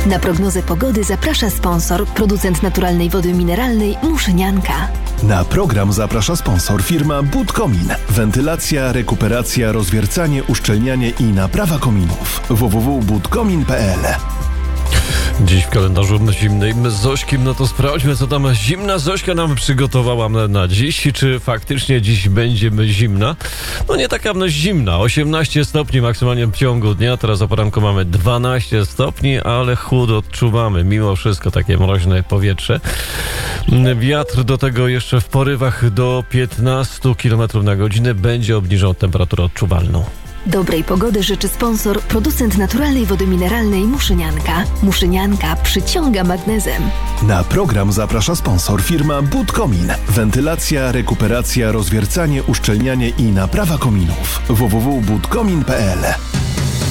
Na prognozę pogody zaprasza sponsor, producent naturalnej wody mineralnej Muszynianka. Na program zaprasza sponsor firma Budkomin. Wentylacja, rekuperacja, rozwiercanie, uszczelnianie i naprawa kominów. www.budkomin.pl. Dziś w kalendarzu zimnej Zośki, no to sprawdźmy, co tam zimna Zośka nam przygotowała na dziś. Czy faktycznie dziś będzie zimna? No nie taka zimna. 18 stopni maksymalnie w ciągu dnia. Teraz o poranku mamy 12 stopni, ale chłód odczuwamy. Mimo wszystko takie mroźne powietrze. Wiatr do tego jeszcze w porywach do 15 km na godzinę będzie obniżał temperaturę odczuwalną. Dobrej pogody życzy sponsor, producent naturalnej wody mineralnej Muszynianka. Muszynianka przyciąga magnezem. Na program zaprasza sponsor firma Budkomin. Wentylacja, rekuperacja, rozwiercanie, uszczelnianie i naprawa kominów. www.budkomin.pl.